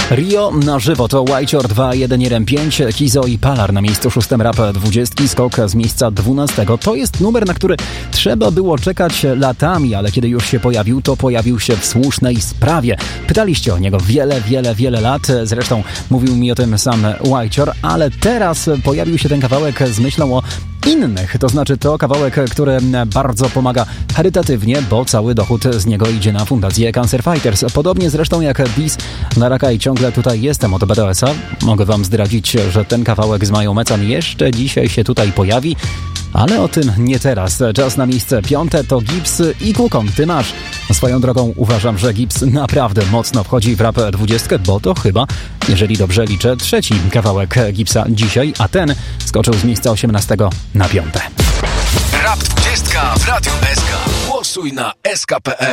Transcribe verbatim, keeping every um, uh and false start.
Rio na żywo to Whitehor dwa jeden jeden pięć, Kizo i Palar na miejscu szóstym rap dwudziestki, skok z miejsca dwunastego. To jest numer, na który trzeba było czekać latami, ale kiedy już się pojawił, to pojawił się w słusznej sprawie. Pytaliście o niego wiele, wiele, wiele lat, zresztą mówił mi o tym sam Whitehor, ale teraz pojawił się ten kawałek z myślą o innych, to znaczy to kawałek, który bardzo pomaga charytatywnie, bo cały dochód z niego idzie na fundację Cancer Fighters. Podobnie zresztą jak Bis na raka i ciągle tutaj jestem od B D S a. Mogę wam zdradzić, że ten kawałek z Mają Mecan jeszcze dzisiaj się tutaj pojawi, ale o tym nie teraz. Czas na miejsce piąte to Gibbs i Kukon. Ty masz. Swoją drogą uważam, że Gibbs naprawdę mocno wchodzi w rap dwudziestkę, bo to chyba, jeżeli dobrze liczę, trzeci kawałek Gibbsa dzisiaj, a ten skoczył z miejsca osiemnastego na piąte. Rap dwudziestka w Radiu S K. Głosuj na S K kropka P L.